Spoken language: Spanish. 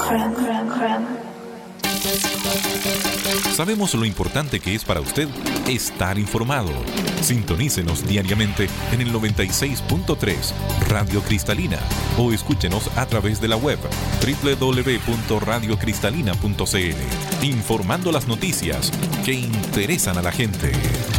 Sabemos lo importante que es para usted estar informado. Sintonícenos diariamente en el 96.3 Radio Cristalina o escúchenos a través de la web www.radiocristalina.cl, informando las noticias que interesan a la gente.